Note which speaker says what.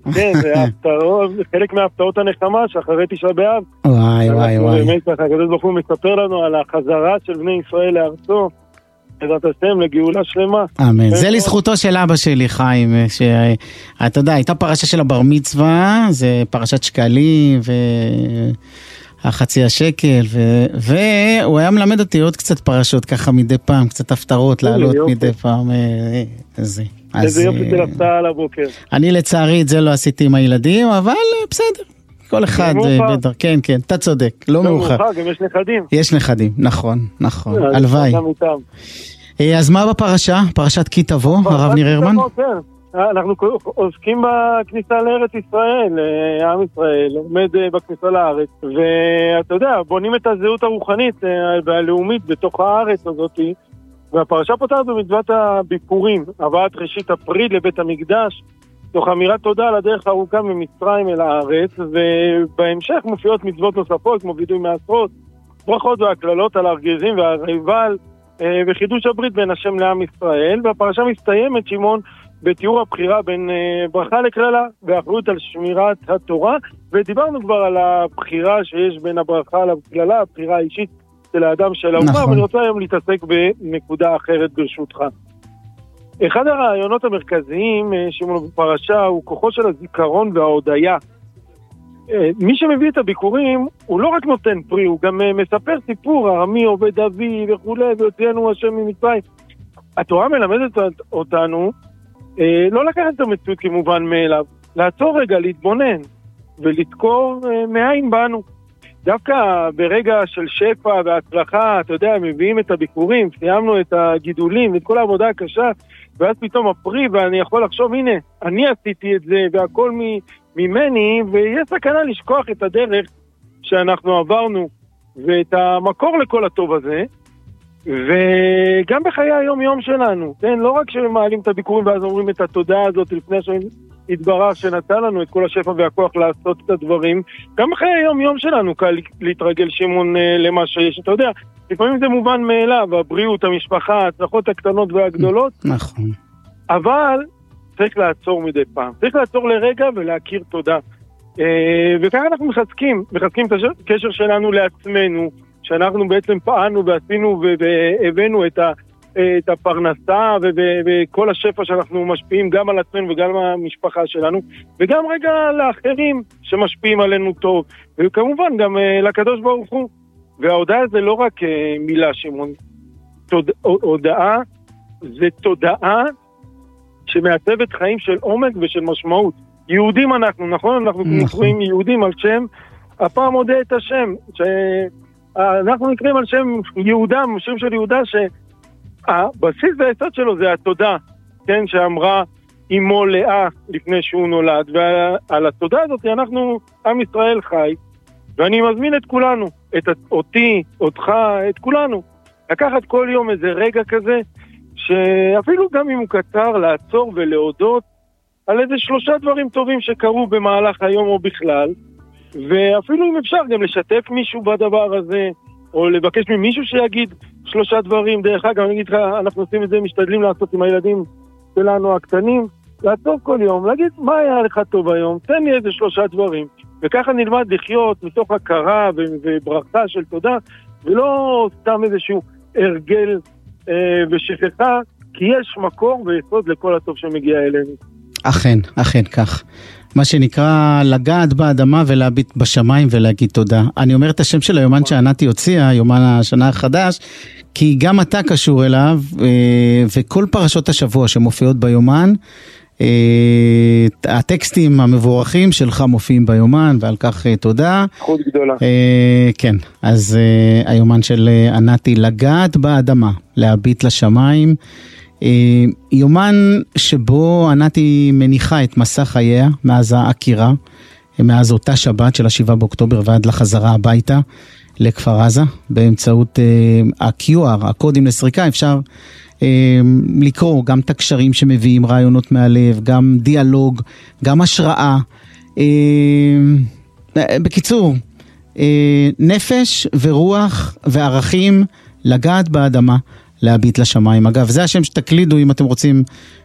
Speaker 1: כן, זה ההפתעות, חלק מההפתעות הנחמה שאחרי תשעה באב.
Speaker 2: וואי, וואי, וואי.
Speaker 1: באמת, הקדוש ברוך הוא מספר לנו על החזרה של בני ישראל לארצו, בעזרת השם, לגאולה שלמה.
Speaker 2: אמן. זה לזכותו של אבא שלי, חיים, שאתה יודע, הייתה פרשה של הבר מצווה, זה פרשת שקלים, החצי השקל, והוא היה מלמד אותי עוד קצת פרשות ככה מדי פעם, קצת הפתרות לעלות מדי פעם.
Speaker 1: איזה יופי של הפתעה על הבוקר.
Speaker 2: אני לצערי את זה לא עשיתי עם הילדים, אבל בסדר. כל אחד בדר, כן, כן, אתה צודק, לא מאוחר.
Speaker 1: גם יש נכדים.
Speaker 2: יש נכדים, נכון, הלוואי. אז מה בפרשה? פרשת כי תבוא, הרב ניר הרמן?
Speaker 1: אנחנו עוסקים בכניסה לארץ ישראל, עם ישראל, עומד בכניסה לארץ, ואתה יודע, בונים את הזהות הרוחנית והלאומית בתוך הארץ הזאת, והפרשה פותחת במצוות הביקורים, הבאת ראשית הפריד לבית המקדש, תוך אמירת תודה על הדרך הארוכה ממצרים אל הארץ, ובהמשך מופיעות מצוות נוספות, כמו וידוי מעשרות, ברכות והכללות על הארגזים והריבל, וחידוש הברית בין השם לעם ישראל, והפרשה מסתיימת, שמעון, בתיאור הבחירה בין ברכה לכללה, ואחריות על שמירת התורה, ודיברנו כבר על הבחירה שיש בין הברכה לכללה, הבחירה האישית של האדם של האומה, ואני רוצה היום להתעסק בנקודה אחרת ברשותך. אחד הרעיונות המרכזיים שמונו בפרשה הוא כוחו של הזיכרון וההודיה. מי שמביא את הביקורים הוא לא רק נותן פרי, הוא גם מספר סיפור, ארמי עובד אבי וכו', ויוציאנו השם ממצרים. התורה מלמדת אותנו לא לקחת את המציאות כמובן מאליו, לעצור רגע, להתבונן ולזכור מאין באנו. דווקא ברגע של שפע והצלחה, אתה יודע, מביאים את הביקורים, סיימנו את הגידולים, את כל העבודה הקשה, ואז פתאום הפרי, ואני יכול לחשוב, הנה, אני עשיתי את זה, והכל ממני, ויש סכנה לשכוח את הדרך שאנחנו עברנו, ואת המקור לכל הטוב הזה, וגם בחיי היום-יום שלנו, כן? לא רק שמעלים את הביקורים ואז אומרים את התודה הזאת לפני שהתברר שנתן לנו את כל השפע והכוח לעשות את הדברים, גם בחיי היום-יום שלנו קל להתרגל שמעון למה שיש. אתה יודע, לפעמים זה מובן מאליו, הבריאות, המשפחה, ההצלחות הקטנות והגדולות,
Speaker 2: נכון.
Speaker 1: אבל צריך לעצור מדי פעם, צריך לעצור לרגע ולהכיר תודה. וככה אנחנו מחזקים את הקשר שלנו לעצמנו, שאנחנו בעצם פעלנו ועשינו והבאנו את הפרנסה וכל השפע שאנחנו משפיעים גם על עצמנו וגם על המשפחה שלנו, וגם רגע לאחרים שמשפיעים עלינו טוב, וכמובן גם לקדוש ברוך הוא. וההודעה זה לא רק מילה, שמעון. הודעה זה תודעה שמעצבת חיים של עומק ושל משמעות. יהודים אנחנו, נכון? אנחנו קוראים יהודים על שם, הפעם הודה את השם, אנחנו נקראים על שם יהודה, שם של יהודה, שהבסיס והיסוד שלו זה התודה, כן, שאמרה אמו לאה לפני שהוא נולד, ועל התודה הזאת אנחנו, עם ישראל חי, ואני מזמין את כולנו, אותי, אותך, את כולנו, לקחת כל יום איזה רגע כזה, שאפילו גם אם הוא קצר, לעצור ולהודות על איזה 3 דברים טובים שקרו במהלך היום או בכלל, ואפילו אם אפשר גם לשתף מישהו בדבר הזה, או לבקש ממישהו שיגיד 3 דברים. דרך אגב, אני אגיד לך, אנחנו עושים את זה, משתדלים לעשות עם הילדים שלנו הקטנים, לעצור כל יום, להגיד מה היה לך טוב היום, תן לי איזה 3 דברים, וככה נלמד לחיות מתוך הכרה וברכה של תודה, ולא סתם איזשהו הרגל ושכחה, כי יש מקור ויסוד לכל הטוב שמגיע אלינו.
Speaker 2: אכן, אכן כך. מה שנקרא לגעת באדמה ולהביט בשמיים ולהגיד תודה. אני אומר את השם של היומן שענתי הוציאה, יומן השנה החדש, כי גם אתה קשור אליו, וכל פרשות השבוע שמופיעות ביומן, הטקסטים המבורכים שלך מופיעים ביומן, ועל כך תודה.
Speaker 1: זכות גדולה.
Speaker 2: כן, אז היומן של ענתי, לגעת באדמה, להביט לשמיים, יומן שבו ענתי מניחה את מסע חייה מאז העקירה, מאז אותה שבת של 7 באוקטובר ועד לחזרה הביתה לכפר עזה, באמצעות ה-QR, הקודים לסריקה, אפשר לקרוא גם את הקשרים שמביאים רעיונות מהלב, גם דיאלוג, גם השראה. בקיצור, נפש ורוח וערכים, לגעת באדמה, להביט לשמיים. אגב, זה השם שתקלידו אם אתם רוצים